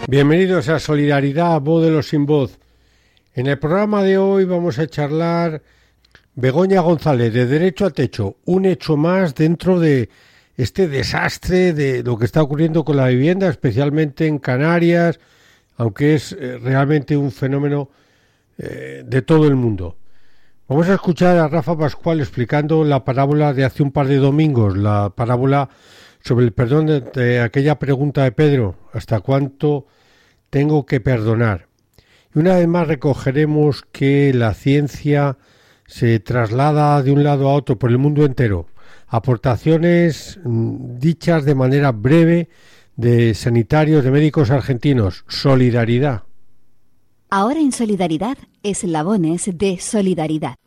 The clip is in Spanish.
Bienvenidos a Solidaridad, voz de los sin voz. En el programa de hoy vamos a charlar Begoña González, de Derecho a Techo, un hecho más dentro de este desastre de lo que está ocurriendo con la vivienda, especialmente en Canarias, aunque es realmente un fenómeno de todo el mundo. Vamos a escuchar a Rafa Pascual explicando la parábola de hace un par de domingos, la parábola sobre el perdón de aquella pregunta de Pedro, ¿hasta cuánto tengo que perdonar? Y una vez más recogeremos que la ciencia se traslada de un lado a otro por el mundo entero. Aportaciones dichas de manera breve de sanitarios, de médicos argentinos. Solidaridad. Ahora en Solidaridad, eslabones de solidaridad.